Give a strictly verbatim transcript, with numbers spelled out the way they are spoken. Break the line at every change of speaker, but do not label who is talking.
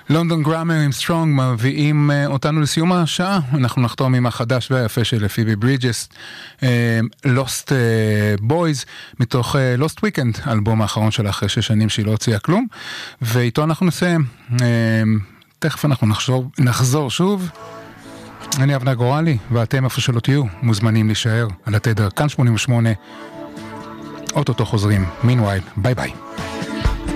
לונדון גראמר עם סטרונג מביאים uh, אותנו לסיום השעה. אנחנו נחתום עם החדש והיפה של פיבי ברידג'ס, uh, Lost uh, Boys, מתוך uh, Lost Weekend, אלבום האחרון שלה אחרי שש שנים שהיא לא הוציאה כלום, ואיתו אנחנו נסיים. Uh, תכף אנחנו נחזור, נחזור שוב. אני אבנר גורלי, ואתם איפה שלא תהיו, מוזמנים להישאר על התדר כאן שמונים ושמונה. אוטוטו חוזרים. Meanwhile, ביי ביי.